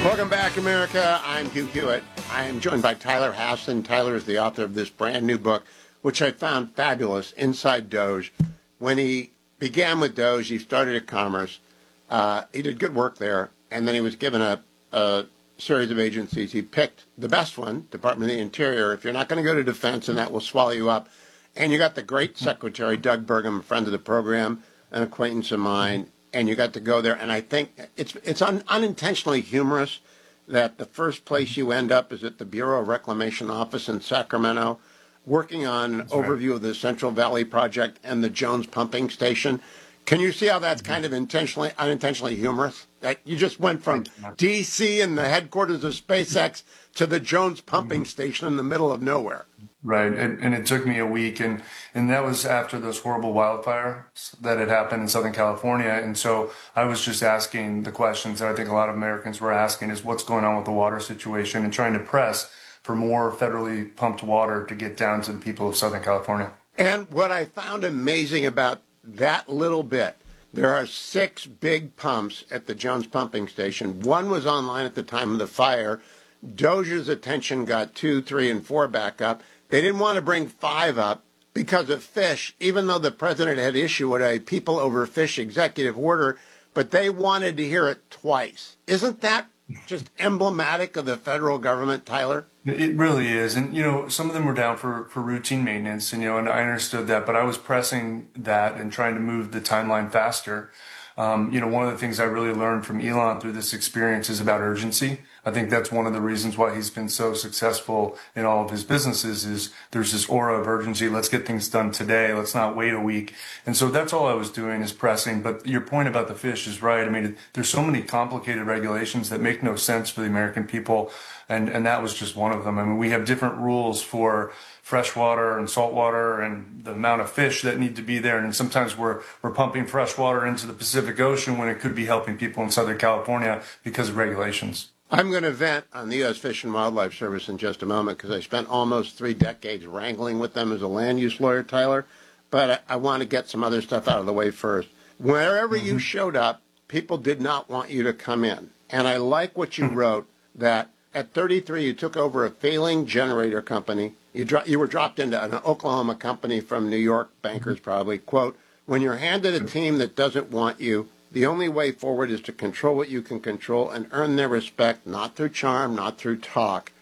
Welcome back, America. I'm Hugh Hewitt. I am joined by Tyler Hasson. Tyler is the author of this brand new book, which I found fabulous, Inside Doge. When he began with Doge, he started at Commerce. He did good work there, and then he was given a series of agencies. He picked the best one, Department of the Interior. If you're not going to go to Defense, and that will swallow you up. And you got the great secretary, Doug Burgum, a friend of the program, an acquaintance of mine, and you got to go there. And I think it's unintentionally humorous that the first place you end up is at the Bureau of Reclamation office in Sacramento, working on an overview of the Central Valley Project and the Jones Pumping Station. Can you see how that's kind of unintentionally humorous? That you just went from D.C. and the headquarters of SpaceX to the Jones Pumping Station in the middle of nowhere. Right. And it took me a week. And that was after those horrible wildfires that had happened in Southern California. And so I was just asking the questions that I think a lot of Americans were asking is what's going on with the water situation and trying to press for more federally pumped water to get down to the people of Southern California. And what I found amazing about that little bit, there are 6 big pumps at the Jones Pumping Station. One was online at the time of the fire. Doge's attention got 2, 3, and 4 back up. They didn't want to bring 5 up because of fish, even though the president had issued a people over fish executive order, but they wanted to hear it twice. Isn't that just emblematic of the federal government, Tyler? It really is. And, some of them were down for routine maintenance, and I understood that, but I was pressing that and trying to move the timeline faster. One of the things I really learned from Elon through this experience is about urgency. I think that's one of the reasons why he's been so successful in all of his businesses is there's this aura of urgency. Let's get things done today. Let's not wait a week. And so that's all I was doing is pressing. But your point about the fish is right. I mean, there's so many complicated regulations that make no sense for the American people. And that was just one of them. I mean, we have different rules for freshwater and saltwater and the amount of fish that need to be there. And sometimes we're pumping fresh water into the Pacific Ocean when it could be helping people in Southern California because of regulations. I'm going to vent on the U.S. Fish and Wildlife Service in just a moment because I spent almost 3 decades wrangling with them as a land use lawyer, Tyler. But I want to get some other stuff out of the way first. Wherever you showed up, people did not want you to come in. And I like what you wrote that at 33, you took over a failing generator company. You were dropped into an Oklahoma company from New York, bankers probably. Quote, when you're handed a team that doesn't want you, the only way forward is to control what you can control and earn their respect, not through charm, not through talk.